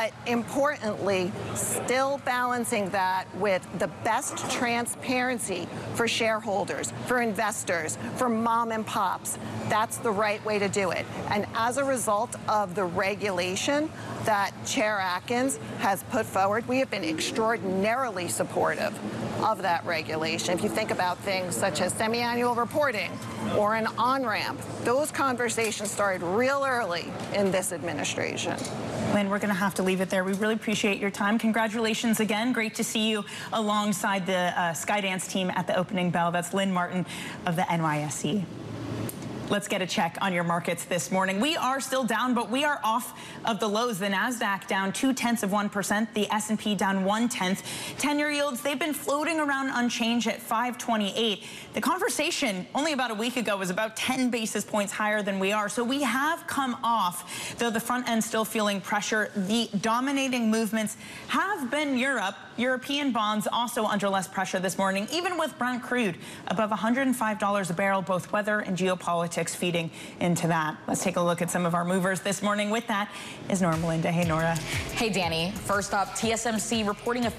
but importantly, still balancing that with the best transparency for shareholders, for investors, for mom and pops. That's the right way to do it. And as a result of the regulation that Chair Atkins has put forward, we have been extraordinarily supportive of that regulation. If you think about things such as semi-annual reporting or an on-ramp, those conversations started real early in this administration. Lynn, we're going to have to leave it there. We really appreciate your time. Congratulations again. Great to see you alongside the Skydance team at the opening bell. That's Lynn Martin of the NYSE. Let's get a check on your markets this morning. We are still down, but we are off of the lows. The Nasdaq down 0.2%, the S&P down 0.1. 10-year yields, they've been floating around unchanged at 5.28. The conversation only about a week ago was about 10 basis points higher than we are. So we have come off, though the front end still feeling pressure. The dominating movements have been Europe. European bonds also under less pressure this morning, even with Brent crude above $105 a barrel, both weather and geopolitics feeding into that. Let's take a look at some of our movers this morning. With that is Nora Melinda. Hey, Nora. Hey, Danny. First up, TSMC reporting a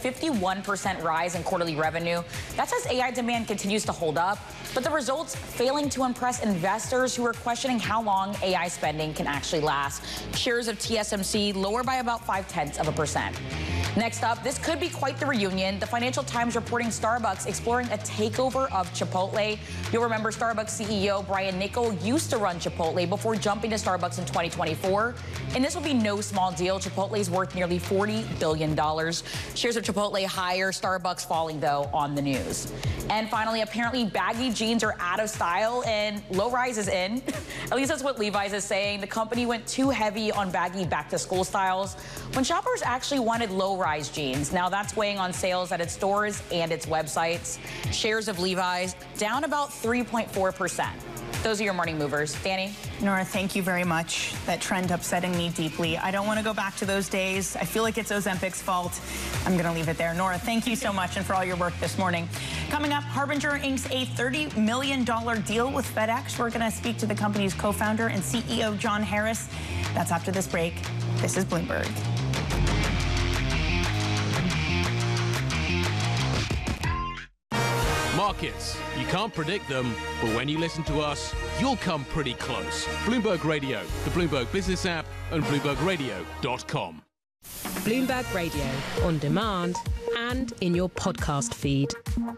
51% rise in quarterly revenue. That's as AI demand continues to hold up, but the results failing to impress investors who are questioning how long AI spending can actually last. Shares of TSMC lower by about 0.5%. Next up, this could be quite the reunion. The Financial Times reporting Starbucks exploring a takeover of Chipotle. You'll remember Starbucks CEO Brian Niccol used to run Chipotle before jumping to Starbucks in 2024. And this will be no small deal. Chipotle is worth nearly $40 billion. Shares of Chipotle higher, Starbucks falling, though, on the news. And finally, apparently baggy jeans are out of style and low rise is in. At least that's what Levi's is saying. The company went too heavy on baggy back-to-school styles when shoppers actually wanted low-rise jeans. Now that's weighing on sales at its stores and its websites. Shares of Levi's down about 3.4%. Those are your morning movers. Danny? Nora, thank you very much. That trend upsetting me deeply. I don't want to go back to those days. I feel like it's Ozempic's fault. I'm going to leave it there. Nora, thank you so much and for all your work this morning. Coming up, Harbinger inks a $30 million deal with FedEx. We're going to speak to the company's co-founder and CEO, John Harris. That's after this break. This is Bloomberg. Markets, you can't predict them, but when you listen to us, you'll come pretty close. Bloomberg Radio, the Bloomberg Business app, and BloombergRadio.com. Bloomberg Radio, on demand and in your podcast feed.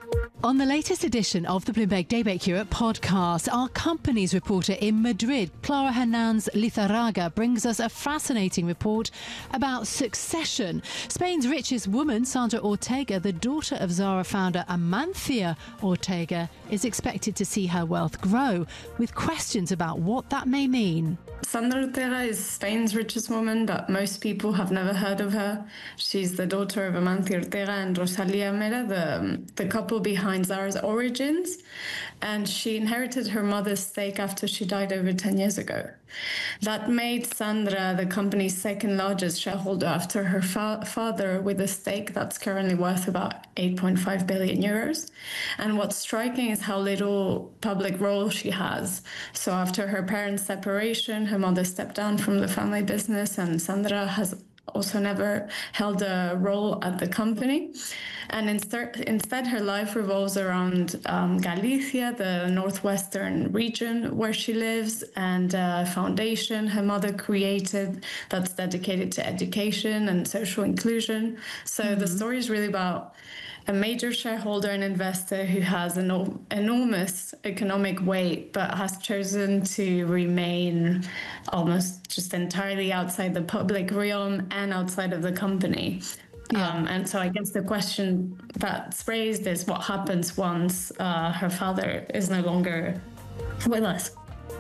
On the latest edition of the Bloomberg Daybreak Europe podcast, our company's reporter in Madrid, Clara Hernandez Lizarraga, brings us a fascinating report about succession. Spain's richest woman, Sandra Ortega, the daughter of Zara founder Amancio Ortega, is expected to see her wealth grow, with questions about what that may mean. Sandra Ortega is Spain's richest woman, but most people have never heard of her. She's the daughter of Amancio Ortega and Rosalía Mera, the couple behind Zara's origins, and she inherited her mother's stake after she died over 10 years ago. That made Sandra the company's second largest shareholder after her father, with a stake that's currently worth about 8.5 billion euros. And what's striking is how little public role she has. So after her parents' separation, her mother stepped down from the family business, and Sandra has also never held a role at the company. And instead her life revolves around Galicia, the northwestern region where she lives, and a foundation her mother created that's dedicated to education and social inclusion. So the story is really about a major shareholder and investor who has an enormous economic weight, but has chosen to remain almost just entirely outside the public realm and outside of the company. Yeah. And so I guess the question that's raised is what happens once her father is no longer with us.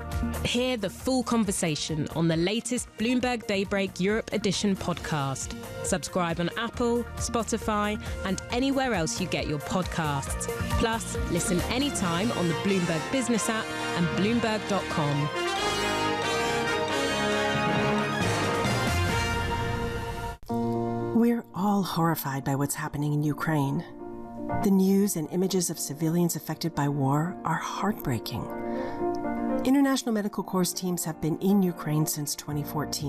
Hear the full conversation on the latest Bloomberg Daybreak Europe Edition podcast. Subscribe on Apple, Spotify, and anywhere else you get your podcasts. Plus, listen anytime on the Bloomberg Business app and Bloomberg.com. We're all horrified by what's happening in Ukraine. The news and images of civilians affected by war are heartbreaking. International Medical Corps teams have been in Ukraine since 2014.